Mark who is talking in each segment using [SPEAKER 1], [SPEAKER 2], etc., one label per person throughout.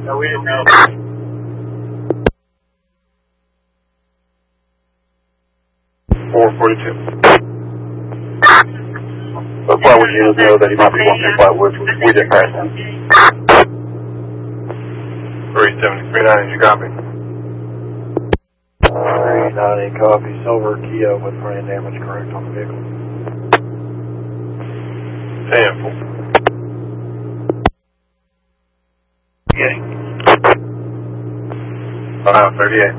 [SPEAKER 1] No, we didn't know.
[SPEAKER 2] $442.
[SPEAKER 3] The Flatwood units know that he might be going through Flatwood. We didn't pass him.
[SPEAKER 2] 37039, you copy?
[SPEAKER 4] 390, copy. Silver Kia with front end damage correct on the vehicle.
[SPEAKER 2] 10-4.
[SPEAKER 1] Okay.
[SPEAKER 2] 538.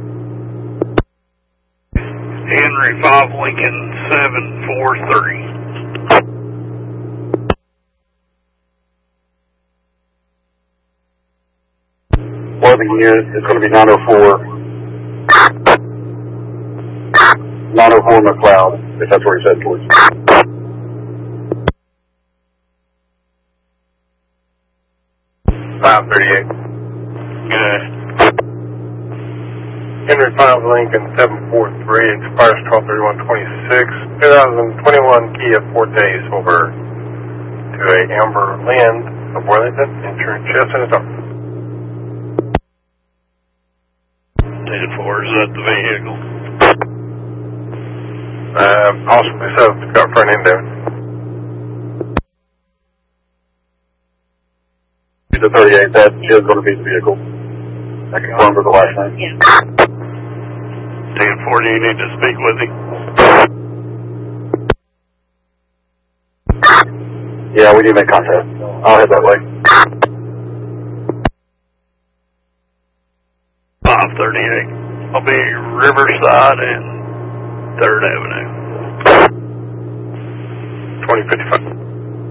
[SPEAKER 1] Henry 5 Lincoln 743.
[SPEAKER 3] Worthing unit is going to be 904. 904 McLeod, if that's where he said towards.
[SPEAKER 2] Good. Henry 5 Lincoln 743 expires 12/31/26. 2021 Kia Forte over to a Amber Land of Worthington, insurance chest and a dog.
[SPEAKER 1] 10-4, is that the vehicle?
[SPEAKER 2] Possibly so. It's got front end damage.
[SPEAKER 3] The 38, that is going to be the vehicle. I confirmed with the last name.
[SPEAKER 5] Yeah.
[SPEAKER 1] 10-4, do you need to speak with him?
[SPEAKER 3] Yeah, we need to make contact. I'll head that way.
[SPEAKER 1] 538. I'll be Riverside and 3rd Avenue.
[SPEAKER 2] 2055.